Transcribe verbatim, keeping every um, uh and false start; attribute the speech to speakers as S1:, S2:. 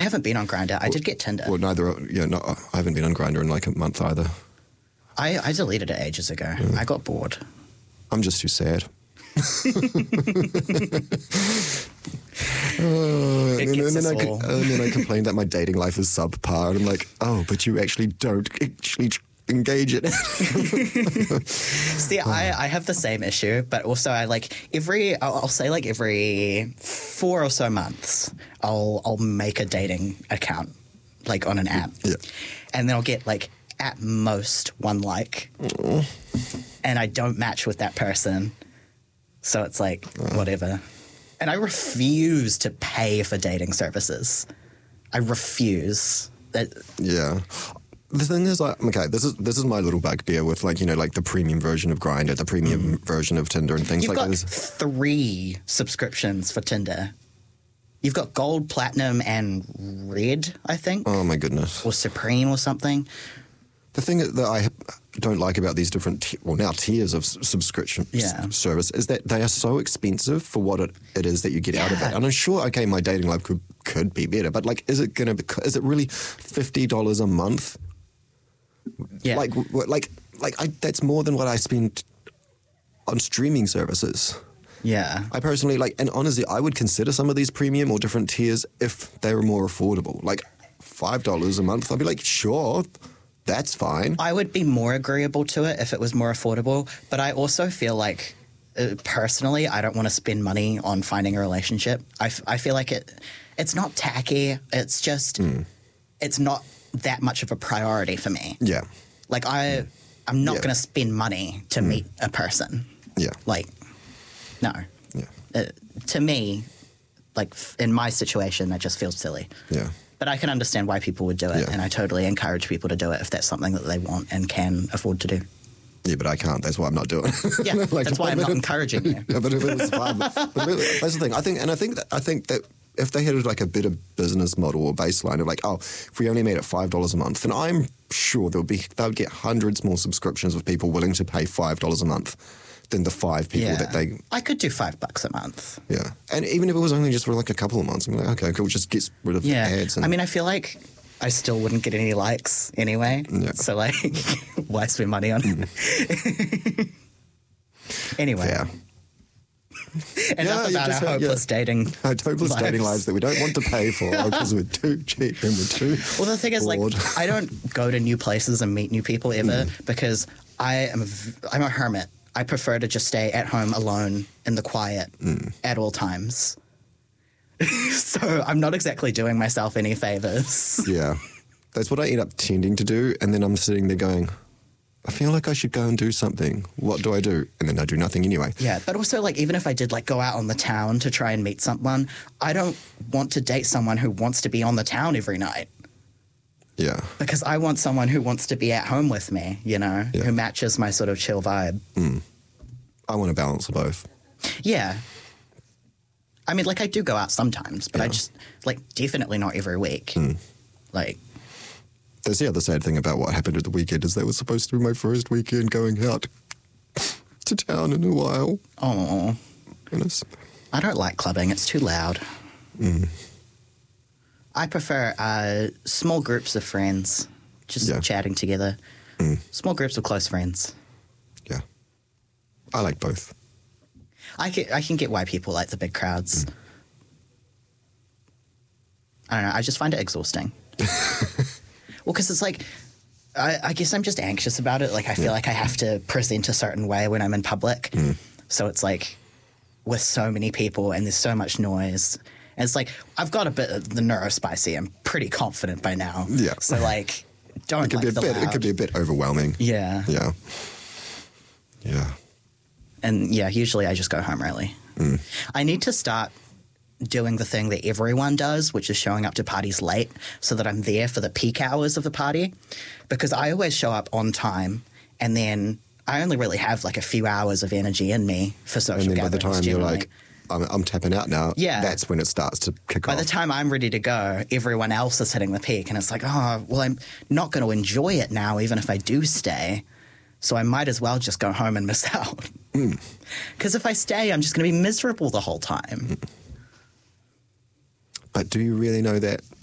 S1: haven't been on Grindr. I did get Tinder.
S2: Well, neither. Yeah, no, I haven't been on Grindr in like a month either.
S1: I, I deleted it ages ago. Yeah. I got bored.
S2: I'm just too sad. uh, and, and, then I could, and then I complained that my dating life is subpar, and I'm like, oh, but you actually don't actually engage in it.
S1: See, I, I have the same issue, but also I like every I'll, I'll say like every four or so months I'll I'll make a dating account like on an app,
S2: yeah,
S1: and then I'll get like at most one like, Aww. and I don't match with that person. So it's like, uh. whatever. And I refuse to pay for dating services. I refuse. That,
S2: yeah. The thing is, like, okay, this is this is my little bugbear with, like, you know, like the premium version of Grindr, the premium mm. version of Tinder and things
S1: You've
S2: like
S1: got
S2: this.
S1: three subscriptions for Tinder. You've got Gold, Platinum, and Red, I think.
S2: Oh, my goodness.
S1: Or Supreme or something.
S2: The thing that I don't like about these different, t- well, now tiers of subscription
S1: yeah.
S2: s- service is that they are so expensive for what it, it is that you get yeah. out of it. And I'm sure, okay, my dating life could, could be better, but, like, is it going to be, is it really fifty dollars a month?
S1: Yeah.
S2: Like, like, like I, that's more than what I spend on streaming services.
S1: Yeah.
S2: I personally, like, and honestly, I would consider some of these premium or different tiers if they were more affordable. Like, five dollars a month, I'd be like, sure, that's fine.
S1: I would be more agreeable to it if it was more affordable, but I also feel like, uh, personally, I don't want to spend money on finding a relationship. I, f- I feel like it. It's not tacky. It's just, mm. it's not that much of a priority for me.
S2: Yeah.
S1: Like, I, I'm not
S2: yeah.
S1: going to spend money to mm. meet a person.
S2: Yeah.
S1: Like, no.
S2: Yeah.
S1: Uh, to me, like, f- in my situation, that just feels silly.
S2: Yeah.
S1: But I can understand why people would do it,
S2: yeah.
S1: and I totally encourage people to do it if that's something that they want and can afford to do.
S2: Yeah, but I can't. That's why I'm not doing it.
S1: Yeah, like, that's why I'm not encouraging you.
S2: Yeah, but if it was fun. But, but that's the thing. I think, and I think that I think that if they had like a better business model or baseline of like, oh, if we only made it five dollars a month, then I'm sure there would be they would get hundreds more subscriptions of people willing to pay five dollars a month than the five people
S1: yeah.
S2: that they.
S1: I could do five bucks a month.
S2: Yeah, and even if it was only just for like a couple of months, I'm like, okay, cool, just get rid of
S1: yeah.
S2: ads. And
S1: I mean, I feel like I still wouldn't get any likes anyway.
S2: Yeah.
S1: So like, why spend money on it? Mm. Anyway.
S2: Yeah.
S1: Enough
S2: yeah,
S1: about our hopeless
S2: yeah.
S1: dating
S2: Our hopeless
S1: lives.
S2: dating lives that we don't want to pay for because we're too cheap and we're too
S1: Well, the thing is,
S2: bored.
S1: like, I don't go to new places and meet new people ever mm. because I am a, I'm a hermit. I prefer to just stay at home alone in the quiet mm. at all times. So I'm not exactly doing myself any favors.
S2: Yeah. That's what I end up tending to do, and then I'm sitting there going, I feel like I should go and do something. What do I do? And then I do nothing anyway.
S1: Yeah, but also, like, even if I did, like, go out on the town to try and meet someone, I don't want to date someone who wants to be on the town every night.
S2: Yeah.
S1: Because I want someone who wants to be at home with me, you know,
S2: yeah.
S1: who matches my sort of chill vibe.
S2: Mm. I want a balance of both.
S1: Yeah. I mean, like, I do go out sometimes, but
S2: yeah.
S1: I just, like, definitely not every week.
S2: Mm.
S1: Like...
S2: That's the other sad thing about what happened at the weekend is that was supposed to be my first weekend going out to town in a while.
S1: Oh.
S2: Goodness.
S1: I don't like clubbing. It's too loud.
S2: Mm.
S1: I prefer uh, small groups of friends just
S2: yeah.
S1: chatting together.
S2: Mm.
S1: Small groups of close friends.
S2: Yeah. I like both.
S1: I can, I can get why people like the big crowds. Mm. I don't know. I just find it exhausting. Well, because it's like, I, I guess I'm just anxious about it. Like, I feel yeah. like I have to present a certain way when I'm in public.
S2: Mm.
S1: So it's like, with so many people and there's so much noise. And it's like, I've got a bit of the neurospicy. I'm pretty confident by now.
S2: Yeah.
S1: So, like, don't
S2: it could
S1: like
S2: be a
S1: the
S2: bit,
S1: loud.
S2: It could be a bit overwhelming.
S1: Yeah.
S2: Yeah. Yeah.
S1: And, yeah, usually I just go home early.
S2: Mm.
S1: I need to start doing the thing that everyone does, which is showing up to parties late so that I'm there for the peak hours of the party. Because I always show up on time and then I only really have like a few hours of energy in me for social
S2: gatherings. And then by the time
S1: generally.
S2: you're like, I'm, I'm tapping out now,
S1: yeah.
S2: that's when it starts to kick
S1: by
S2: off.
S1: By the time I'm ready to go, everyone else is hitting the peak. And it's like, oh, well, I'm not going to enjoy it now, even if I do stay. So I might as well just go home and miss out. Because mm. if I stay, I'm just going to be miserable the whole time.
S2: Mm. But do you really know that